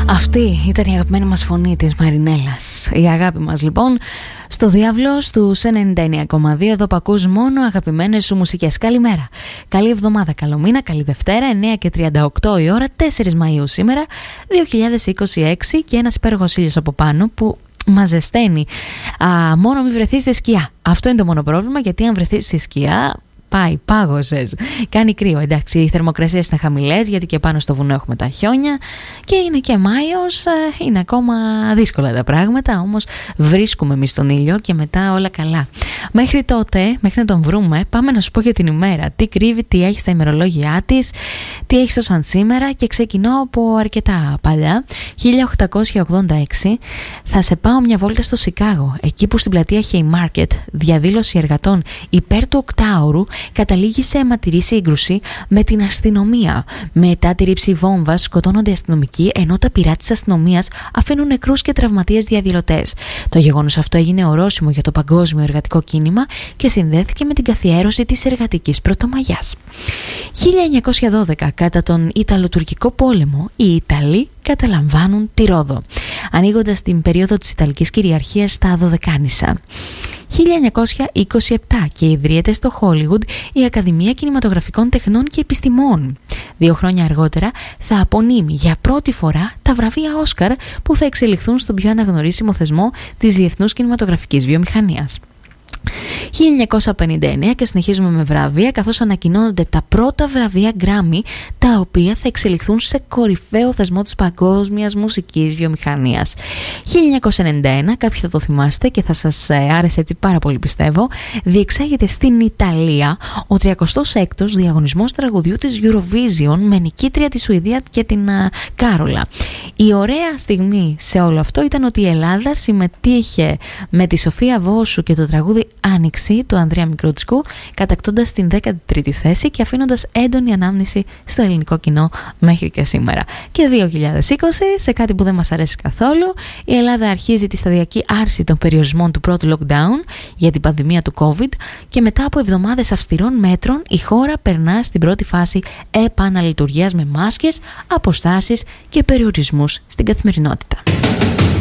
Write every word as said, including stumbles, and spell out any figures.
Αυτή ήταν η αγαπημένη μας φωνή της Μαρινέλας. Η αγάπη μας λοιπόν στο Διάβλος του ενενήντα εννέα κόμμα δύο. Εδώ που ακούς μόνο αγαπημένες σου μουσικές. Καλημέρα, καλή εβδομάδα, καλό μήνα, καλή Δευτέρα. Εννέα και τριάντα οκτώ η ώρα, τέσσερις Μαΐου σήμερα, δύο χιλιάδες είκοσι έξι, και ένας υπέροχος ήλιος από πάνω που μας ζεσταίνει. Α, μόνο μην βρεθείς στη σκιά. Αυτό είναι το μόνο πρόβλημα, γιατί αν βρεθείς στη σκιά, πάει, πάγωσες. Κάνει κρύο, εντάξει. Οι θερμοκρασίες είναι χαμηλές, γιατί και πάνω στο βουνό έχουμε τα χιόνια και είναι και Μάιος, είναι ακόμα δύσκολα τα πράγματα. Όμως βρίσκουμε εμείς τον ήλιο και μετά όλα καλά. Μέχρι τότε, μέχρι να τον βρούμε, πάμε να σου πω για την ημέρα. Τι κρύβει, τι έχει στα ημερολόγια της, τι έχει στο σαν σήμερα, και ξεκινώ από αρκετά παλιά. χίλια οκτακόσια ογδόντα έξι θα σε πάω μια βόλτα στο Σικάγο, εκεί που στην πλατεία Haymarket διαδήλωση εργατών υπέρ του οκτάωρου καταλήγει σε αιματηρή σύγκρουση με την αστυνομία. Μετά τη ρήψη βόμβας σκοτώνονται αστυνομικοί, ενώ τα πυρά της αστυνομίας αφήνουν νεκρούς και τραυματίες διαδηλωτές. Το γεγονός αυτό έγινε ορόσημο για το παγκόσμιο εργατικό κίνημα και συνδέθηκε με την καθιέρωση της εργατικής πρωτομαγιάς. χίλια εννιακόσια δώδεκα, κατά τον Ιταλοτουρκικό πόλεμο, οι Ιταλοί καταλαμβάνουν τη Ρόδο, ανοίγοντας την περίοδο της Ιταλικής κυριαρχίας στα Δωδεκάνησα. χίλια εννιακόσια είκοσι επτά, και ιδρύεται στο Χόλιγουντ η Ακαδημία Κινηματογραφικών Τεχνών και Επιστημών. Δύο χρόνια αργότερα θα απονείμει για πρώτη φορά τα βραβεία Όσκαρ, που θα εξελιχθούν στον πιο αναγνωρίσιμο θεσμό της διεθνούς κινηματογραφικής βιομηχανίας. χίλια εννιακόσια πενήντα εννέα, και συνεχίζουμε με βραβεία, καθώς ανακοινώνονται τα πρώτα βραβεία Grammy, τα οποία θα εξελιχθούν σε κορυφαίο θεσμό της παγκόσμιας μουσικής βιομηχανίας. χίλια εννιακόσια ενενήντα ένα, κάποιοι θα το θυμάστε και θα σας άρεσε έτσι πάρα πολύ, πιστεύω, διεξάγεται στην Ιταλία ο τριακοστός έκτος διαγωνισμός τραγουδιού της Eurovision, με νικήτρια τη Σουηδία και την uh, Κάρολα. Η ωραία στιγμή σε όλο αυτό ήταν ότι η Ελλάδα συμμετείχε με τη Σοφία Βόσου και το τραγούδι Άνοιξη του Ανδρέα Μικρούτσικου, κατακτώντας την δέκατη τρίτη θέση και αφήνοντας έντονη ανάμνηση στο ελληνικό κοινό μέχρι και σήμερα. Και δύο χιλιάδες είκοσι, σε κάτι που δεν μας αρέσει καθόλου, η Ελλάδα αρχίζει τη σταδιακή άρση των περιορισμών του πρώτου lockdown για την πανδημία του COVID, και μετά από εβδομάδες αυστηρών μέτρων η χώρα περνά στην πρώτη φάση επαναλειτουργίας με μάσκες, αποστάσεις και περιορισμούς στην καθημερινότητα.